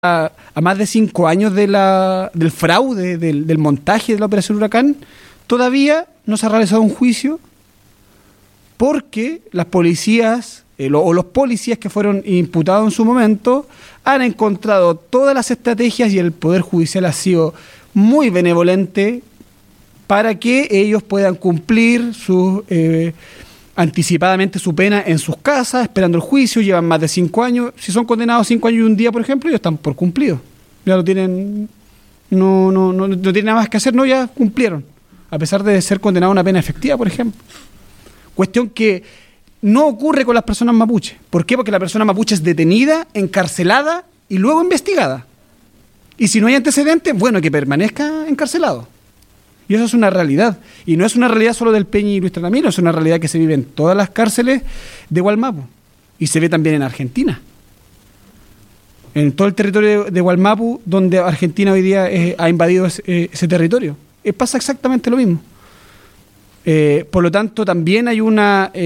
a más de 5 años del fraude, del montaje de la Operación Huracán, todavía no se ha realizado un juicio porque las policías o los policías que fueron imputados en su momento han encontrado todas las estrategias y el Poder Judicial ha sido muy benevolente para que ellos puedan cumplir anticipadamente su pena en sus casas, esperando el juicio. Llevan más de 5 años. Si son condenados 5 años y un día, por ejemplo, ellos están por cumplidos. Ya lo tienen, no tienen nada más que hacer, ya cumplieron, a pesar de ser condenados a una pena efectiva, por ejemplo. Cuestión que no ocurre con las personas mapuche. ¿Por qué? Porque la persona mapuche es detenida, encarcelada y luego investigada. Y si no hay antecedentes, bueno, que permanezca encarcelado. Y eso es una realidad. Y no es una realidad solo del Peñi y Luis Tramilo, es una realidad que se vive en todas las cárceles de Wallmapu. Y se ve también en Argentina. En todo el territorio de Wallmapu, donde Argentina hoy día ha invadido ese territorio. Pasa exactamente lo mismo. Por lo tanto, también hay un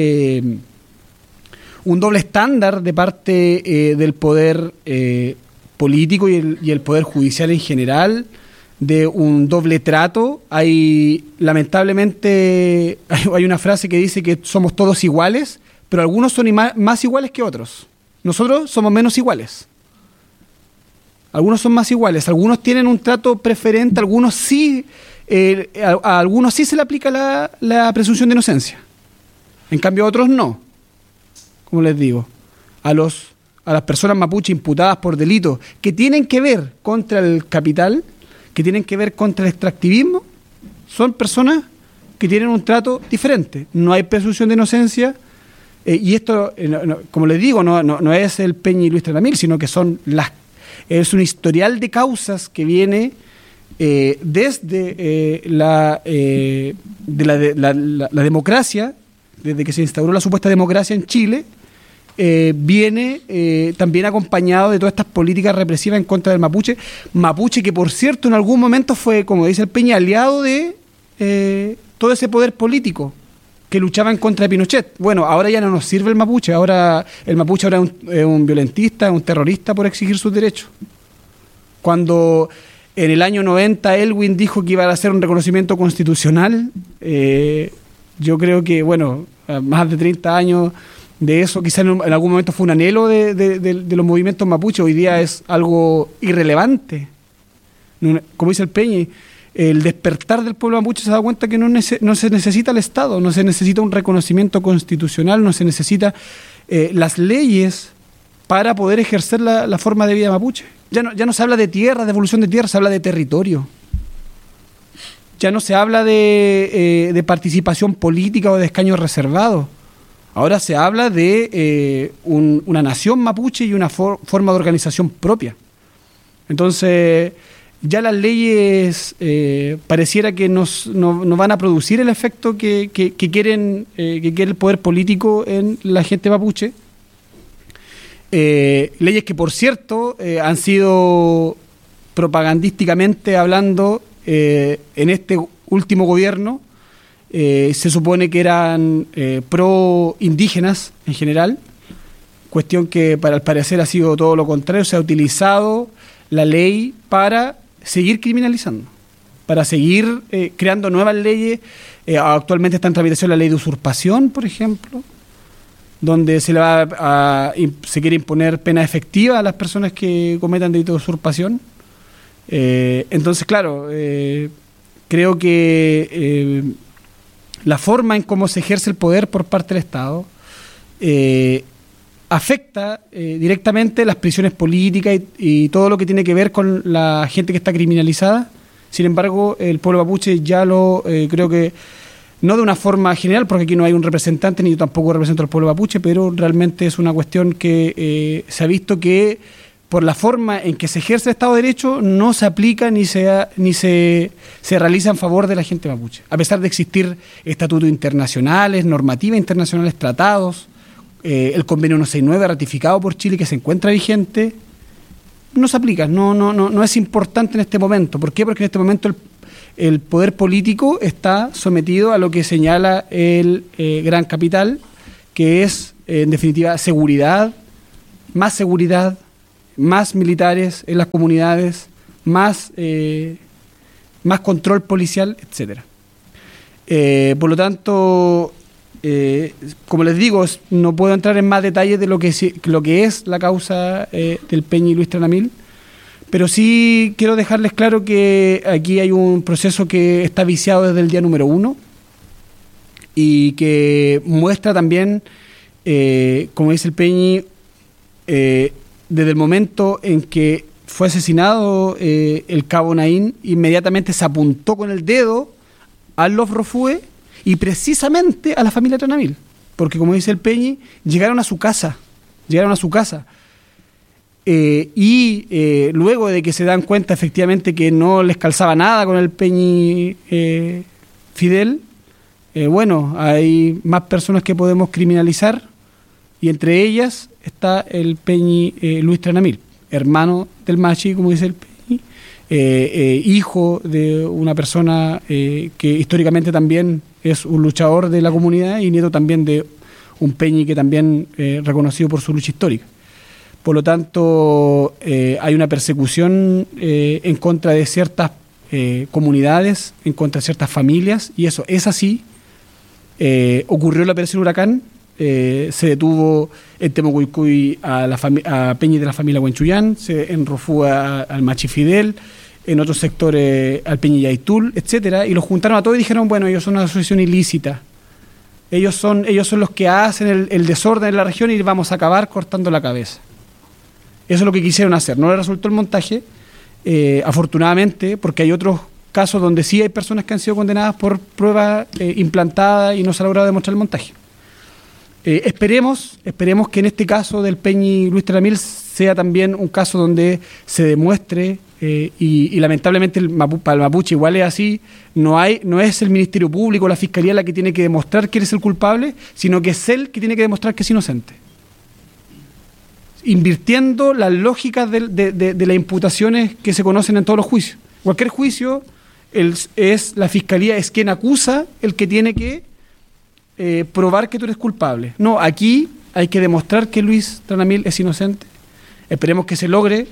doble estándar de parte del poder político y el poder judicial en general, de un doble trato. Lamentablemente hay una frase que dice que somos todos iguales, pero algunos son más iguales que otros. Nosotros somos menos iguales. Algunos son más iguales, algunos tienen un trato preferente, algunos sí, a algunos sí se le aplica la presunción de inocencia. En cambio a otros no. Como les digo, a las personas mapuche imputadas por delitos que tienen que ver contra el capital, que tienen que ver contra el extractivismo, son personas que tienen un trato diferente. No hay presunción de inocencia, y esto, como les digo, no es el Peñi y Luis Tramil, sino que es un historial de causas que viene desde la democracia, desde que se instauró la supuesta democracia en Chile. Viene también acompañado de todas estas políticas represivas en contra del mapuche, que por cierto en algún momento fue, como dice el Peña, aliado de todo ese poder político que luchaba en contra de Pinochet. Bueno, ahora ya no nos sirve el mapuche, ahora es un violentista, un terrorista por exigir sus derechos. Cuando en el año 90 Elwin dijo que iba a hacer un reconocimiento constitucional, yo creo que, más de 30 años de eso, quizás en algún momento fue un anhelo de los movimientos mapuche, hoy día es algo irrelevante. Como dice el Peñi, el despertar del pueblo mapuche se da cuenta que no se necesita el Estado, no se necesita un reconocimiento constitucional, no se necesita las leyes para poder ejercer la forma de vida mapuche. Ya no se habla de tierra, de evolución de tierra, se habla de territorio. Ya no se habla de participación política o de escaños reservados. Ahora se habla de una nación mapuche y una forma de organización propia. Entonces, ya las leyes pareciera que no van a producir el efecto que quiere el poder político en la gente mapuche. Leyes que, por cierto, han sido propagandísticamente hablando en este último gobierno. Se supone que eran pro indígenas en general, cuestión que al parecer ha sido todo lo contrario. Se ha utilizado la ley para seguir criminalizando, para seguir creando nuevas leyes. Actualmente está en tramitación la ley de usurpación, por ejemplo, donde se quiere imponer pena efectiva a las personas que cometan delito de usurpación. Entonces, claro, creo que la forma en cómo se ejerce el poder por parte del Estado afecta directamente las prisiones políticas y todo lo que tiene que ver con la gente que está criminalizada. Sin embargo, el pueblo mapuche ya creo que no de una forma general, porque aquí no hay un representante, ni yo tampoco represento al pueblo mapuche, pero realmente es una cuestión que se ha visto que por la forma en que se ejerce el Estado de Derecho no se aplica ni se realiza en favor de la gente mapuche. A pesar de existir estatutos internacionales, normativas internacionales, tratados, el convenio 169 ratificado por Chile que se encuentra vigente, no se aplica, no es importante en este momento. ¿Por qué? Porque en este momento el poder político está sometido a lo que señala el gran capital, que es, en definitiva, seguridad, más seguridad, más militares en las comunidades, más control policial, etcétera. Por lo tanto, como les digo, no puedo entrar en más detalles de lo que es la causa del Peñi y Luis Tranamil, pero sí quiero dejarles claro que aquí hay un proceso que está viciado desde el día número 1 y que muestra también, como dice el Peñi, desde el momento en que fue asesinado el cabo Naín, inmediatamente se apuntó con el dedo a los Rofue y precisamente a la familia Tranamil, porque como dice el Peñi, llegaron a su casa, y luego de que se dan cuenta efectivamente que no les calzaba nada con el Peñi Fidel, bueno, hay más personas que podemos criminalizar y entre ellas está el Peñi Luis Tranamil, hermano del Machi, como dice el Peñi, hijo de una persona que históricamente también es un luchador de la comunidad y nieto también de un Peñi que también reconocido por su lucha histórica. Por lo tanto, hay una persecución en contra de ciertas comunidades, en contra de ciertas familias, y eso es así. Ocurrió la Operación Huracán, se detuvo en Temucuicui a Peñi de la familia Huenchuyán, se enrofó al Machi Fidel, en otros sectores al Peñi Yaitul, etcétera, y los juntaron a todos y dijeron, bueno, ellos son una asociación ilícita, ellos son los que hacen el desorden en la región y vamos a acabar cortando la cabeza. Eso es lo que quisieron hacer. No les resultó el montaje, afortunadamente, porque hay otros casos donde sí hay personas que han sido condenadas por pruebas implantadas y no se ha logrado demostrar el montaje. Esperemos que en este caso del Peñi Luis Tranamil sea también un caso donde se demuestre, y lamentablemente para el mapuche igual es así, no es el Ministerio Público o la Fiscalía la que tiene que demostrar quién es el culpable, sino que es él que tiene que demostrar que es inocente, invirtiendo las lógicas de las imputaciones que se conocen en todos los juicios. Cualquier juicio, la Fiscalía es quien acusa, el que tiene que probar que tú eres culpable. No, aquí hay que demostrar que Luis Tranamil es inocente. Esperemos que se logre,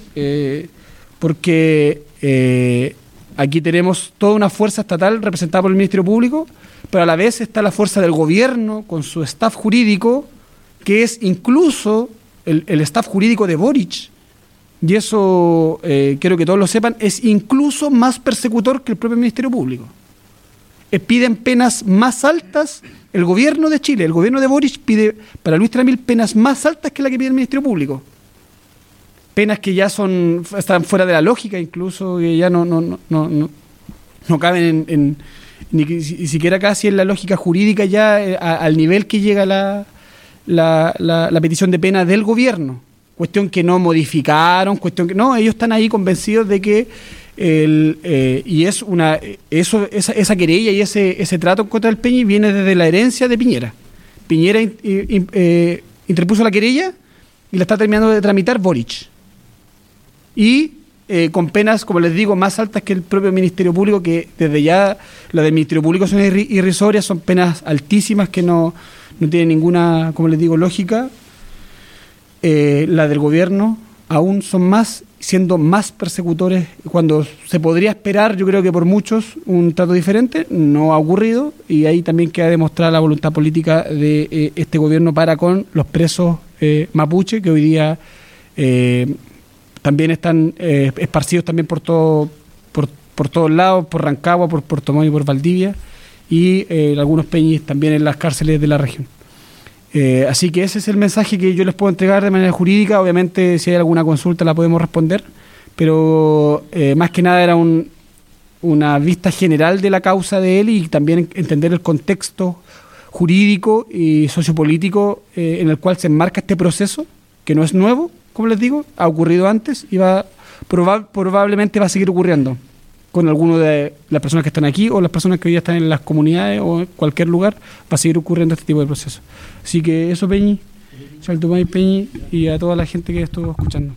porque aquí tenemos toda una fuerza estatal representada por el Ministerio Público, pero a la vez está la fuerza del gobierno con su staff jurídico, que es incluso el staff jurídico de Boric, y eso quiero que todos lo sepan, es incluso más persecutor que el propio Ministerio Público. Piden penas más altas, el gobierno de Chile, el gobierno de Boric pide para Luis Tranamil penas más altas que la que pide el Ministerio Público. Penas que ya están fuera de la lógica, incluso, que ya no caben ni siquiera casi en la lógica jurídica ya al nivel que llega la petición de pena del gobierno. Cuestión que no modificaron, ellos están ahí convencidos de que y esa querella y ese trato contra el Peñi viene desde la herencia de Piñera. Piñera interpuso la querella y la está terminando de tramitar Boric. Y con penas, como les digo, más altas que el propio Ministerio Público, que desde ya las del Ministerio Público son irrisorias, son penas altísimas que no tienen ninguna, como les digo, lógica. Las del gobierno aún son más, siendo más persecutores, cuando se podría esperar, yo creo que por muchos, un trato diferente, no ha ocurrido, y ahí también queda demostrada la voluntad política de este gobierno para con los presos mapuche, que hoy día también están esparcidos también por todos lados, por Rancagua, por Puerto Montt y por Valdivia, y algunos peñis también en las cárceles de la región. Así que ese es el mensaje que yo les puedo entregar de manera jurídica. Obviamente, si hay alguna consulta la podemos responder, pero más que nada era una vista general de la causa de él y también entender el contexto jurídico y sociopolítico en el cual se enmarca este proceso, que no es nuevo, como les digo, ha ocurrido antes y probablemente va a seguir ocurriendo con alguno de las personas que están aquí o las personas que hoy ya están en las comunidades o en cualquier lugar, va a seguir ocurriendo este tipo de procesos. Así que eso, Peñi, Chaltumay, Peñi, y a toda la gente que estuvo escuchando.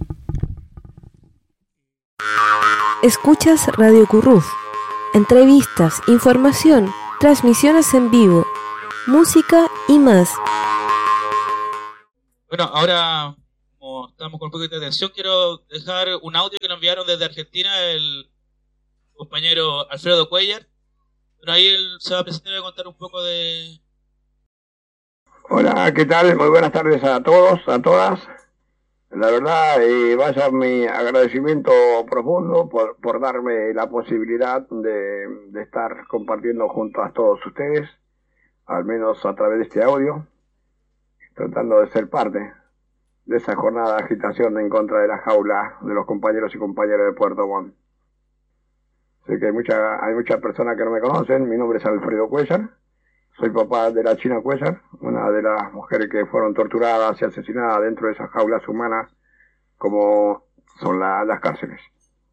Escuchas Radio Curruf. Entrevistas, información, transmisiones en vivo, música y más. Bueno, ahora, como estamos con un poquito de atención, quiero dejar un audio que nos enviaron desde Argentina el compañero Alfredo Cuellar. Pero ahí él se va a presentar y va a contar un poco de... Hola, ¿qué tal? Muy buenas tardes a todos, a todas. La verdad, vaya mi agradecimiento profundo por darme la posibilidad de estar compartiendo junto a todos ustedes, al menos a través de este audio, tratando de ser parte de esa jornada de agitación en contra de la jaula de los compañeros y compañeras de Puerto Montt. Sé que hay muchas personas que no me conocen. Mi nombre es Alfredo Cuellar. Soy papá de la China Cuellar, una de las mujeres que fueron torturadas y asesinadas dentro de esas jaulas humanas como son las cárceles.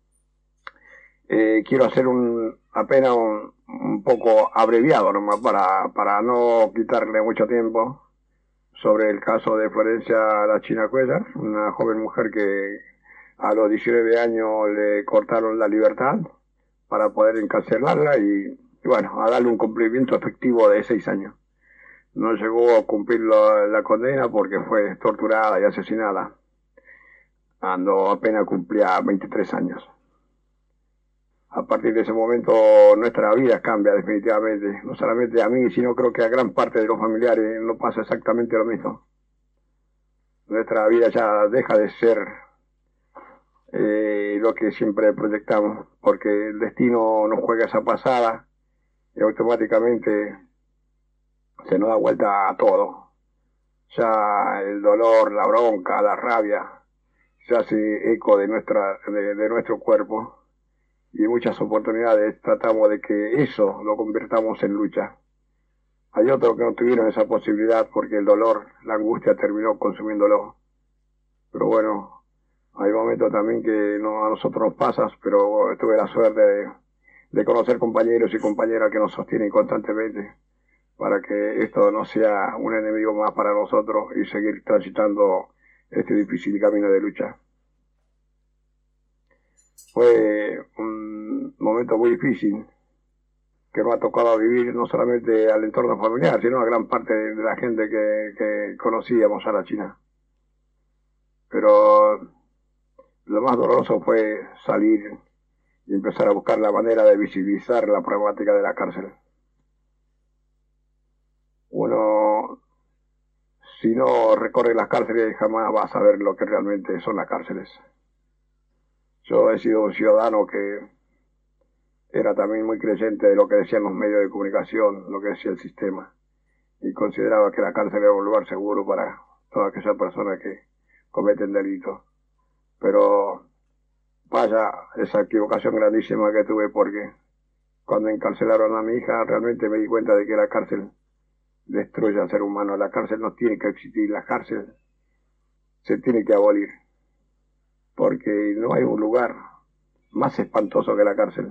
Quiero hacer apenas un poco abreviado nomás para no quitarle mucho tiempo sobre el caso de Florencia la China Cuellar, una joven mujer que a los 19 años le cortaron la libertad para poder encarcelarla y bueno, a darle un cumplimiento efectivo de 6 años. No llegó a cumplir la condena porque fue torturada y asesinada cuando apenas cumplía 23 años. A partir de ese momento nuestra vida cambia definitivamente, no solamente a mí, sino creo que a gran parte de los familiares no pasa exactamente lo mismo. Nuestra vida ya deja de ser lo que siempre proyectamos, porque el destino nos juega esa pasada y automáticamente se nos da vuelta a todo. Ya el dolor, la bronca, la rabia se hace eco de nuestro cuerpo y en muchas oportunidades tratamos de que eso lo convirtamos en lucha. Hay otros que no tuvieron esa posibilidad porque el dolor, la angustia terminó consumiéndolo. Pero bueno, hay momentos también que a nosotros nos pasa, pero tuve la suerte de conocer compañeros y compañeras que nos sostienen constantemente para que esto no sea un enemigo más para nosotros y seguir transitando este difícil camino de lucha. Fue un momento muy difícil que nos ha tocado vivir no solamente al entorno familiar, sino a gran parte de la gente que conocíamos a la China. Pero lo más doloroso fue salir y empezar a buscar la manera de visibilizar la problemática de la cárcel. Uno, si no recorre las cárceles, jamás va a saber lo que realmente son las cárceles. Yo he sido un ciudadano que era también muy creyente de lo que decían los medios de comunicación, lo que decía el sistema, y consideraba que la cárcel era un lugar seguro para todas aquellas personas que cometen delitos. Pero vaya esa equivocación grandísima que tuve, porque cuando encarcelaron a mi hija realmente me di cuenta de que la cárcel destruye al ser humano. La cárcel no tiene que existir, la cárcel se tiene que abolir, porque no hay un lugar más espantoso que la cárcel.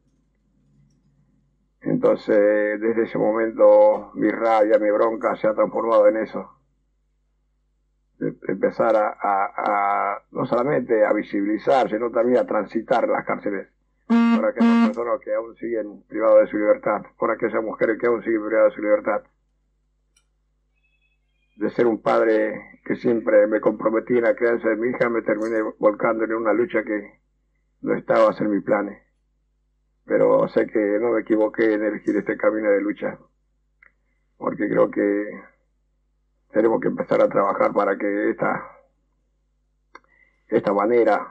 Entonces, desde ese momento, mi rabia, mi bronca se ha transformado en eso. De empezar a no solamente a visibilizar, sino también a transitar las cárceles por aquellas personas que aún siguen privadas de su libertad, por aquellas mujeres que aún siguen privadas de su libertad. De ser un padre que siempre me comprometí en la crianza de mi hija, me terminé volcando en una lucha que no estaba en mis planes. Pero sé que no me equivoqué en elegir este camino de lucha, porque creo que tenemos que empezar a trabajar para que esta manera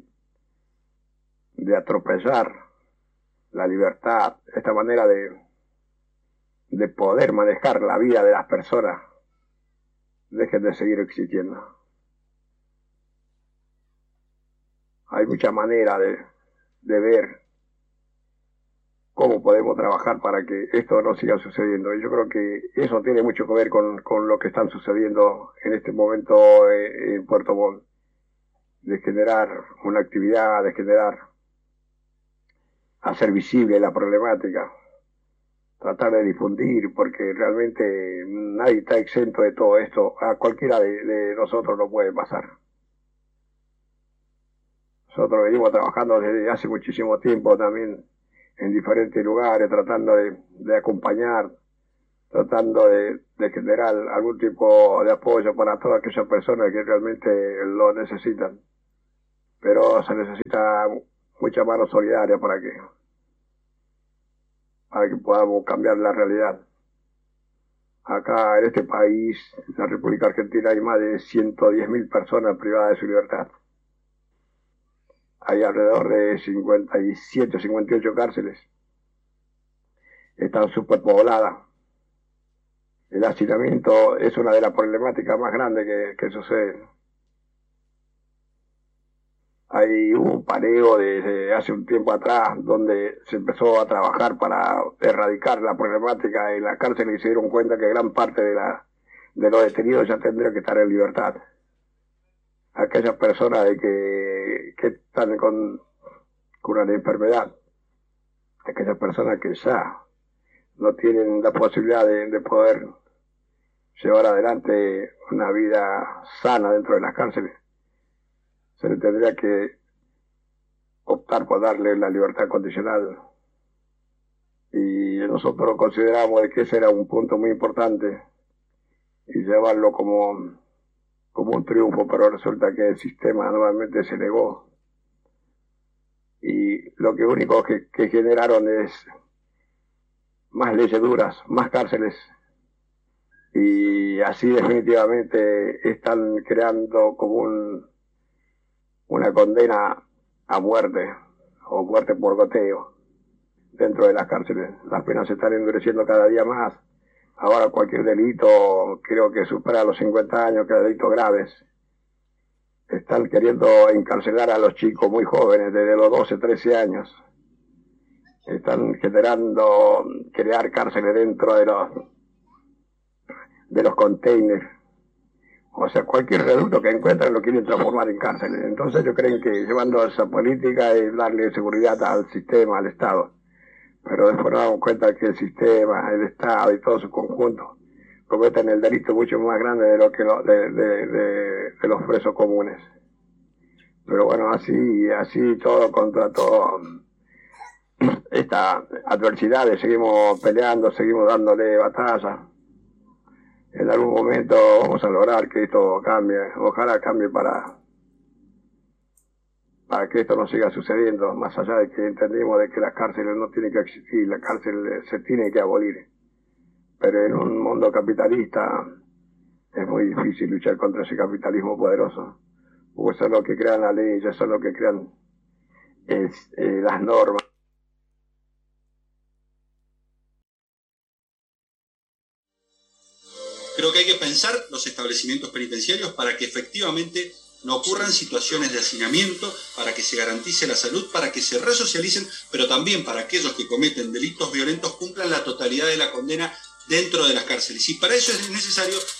de atropellar la libertad, esta manera de poder manejar la vida de las personas, dejen de seguir existiendo. Hay muchas maneras de ver cómo podemos trabajar para que esto no siga sucediendo. Y yo creo que eso tiene mucho que ver con lo que están sucediendo en este momento en Puerto Montt, de generar una actividad, hacer visible la problemática, tratar de difundir, porque realmente nadie está exento de todo esto. A cualquiera de nosotros no puede pasar. Nosotros venimos trabajando desde hace muchísimo tiempo también en diferentes lugares, tratando de acompañar tratando de generar algún tipo de apoyo para todas aquellas personas que realmente lo necesitan. Pero se necesita mucha mano solidaria para que podamos cambiar la realidad. Acá en este país, en la República Argentina, hay más de 110.000 personas privadas de su libertad. Hay alrededor de 57, 58 cárceles. Están superpobladas. El hacinamiento es una de las problemáticas más grandes que suceden. Hay un paneo desde hace un tiempo atrás donde se empezó a trabajar para erradicar la problemática en la cárcel y se dieron cuenta que gran parte de los detenidos ya tendrían que estar en libertad. Aquellas personas que están con una enfermedad, aquellas personas que ya no tienen la posibilidad de poder llevar adelante una vida sana dentro de las cárceles, se le tendría que optar por darle la libertad condicional. Y nosotros consideramos que ese era un punto muy importante y llevarlo como un triunfo, pero resulta que el sistema nuevamente se negó. Y lo que único que generaron es más leyes duras, más cárceles. Y así definitivamente están creando como una condena a muerte o muerte por goteo dentro de las cárceles. Las penas se están endureciendo cada día más. Ahora cualquier delito, creo que supera los 50 años, que delitos graves. Están queriendo encarcelar a los chicos muy jóvenes, desde los 12, 13 años. Están generando, crear cárceles dentro de los containers. O sea, cualquier reducto que encuentran lo quieren transformar en cárceles. Entonces ellos creen que llevando esa política es darle seguridad al sistema, al Estado. Pero después nos damos cuenta que el sistema, el Estado y todo su conjunto cometen el delito mucho más grande de lo que de los presos comunes. Pero bueno, así todo contra todo esta adversidad, seguimos peleando, seguimos dándole batalla. En algún momento vamos a lograr que esto cambie, ojalá cambie para que esto no siga sucediendo, más allá de que entendimos de que las cárceles no tienen que existir, la cárcel se tiene que abolir. Pero en un mundo capitalista es muy difícil luchar contra ese capitalismo poderoso, porque eso es lo que crean la ley, eso es lo que crean las normas. Creo que hay que pensar los establecimientos penitenciarios para que efectivamente no ocurran situaciones de hacinamiento, para que se garantice la salud, para que se resocialicen, pero también para aquellos que cometen delitos violentos cumplan la totalidad de la condena dentro de las cárceles. Y para eso es necesario